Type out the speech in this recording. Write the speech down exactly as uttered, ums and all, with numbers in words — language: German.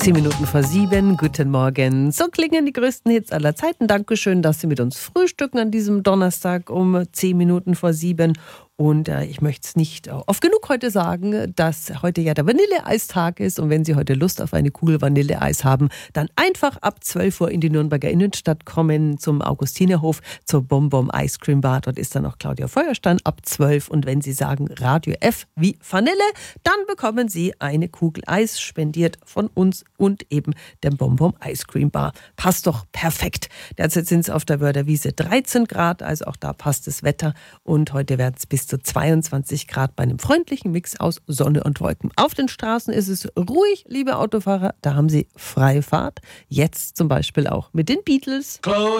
Zehn Minuten vor sieben, guten Morgen. So klingen die größten Hits aller Zeiten. Dankeschön, dass Sie mit uns frühstücken an diesem Donnerstag um zehn Minuten vor sieben. Und äh, ich möchte es nicht oft genug heute sagen, dass heute ja der Vanilleeistag ist. Und wenn Sie heute Lust auf eine Kugel Vanilleeis haben, dann einfach ab zwölf Uhr in die Nürnberger Innenstadt kommen zum Augustinerhof, zur Bonbon Ice Cream Bar. Dort ist dann auch Claudia Feuerstein ab zwölf. Und wenn Sie sagen Radio F wie Vanille, dann bekommen Sie eine Kugel Eis spendiert von uns und eben dem Bonbon Ice Cream Bar. Passt doch perfekt. Derzeit sind es auf der Wörderwiese dreizehn Grad, also auch da passt das Wetter. Und heute werden es bis zu zweiundzwanzig Grad bei einem freundlichen Mix aus Sonne und Wolken. Auf den Straßen ist es ruhig, liebe Autofahrer. Da haben Sie freie Fahrt. Jetzt zum Beispiel auch mit den Beatles. Close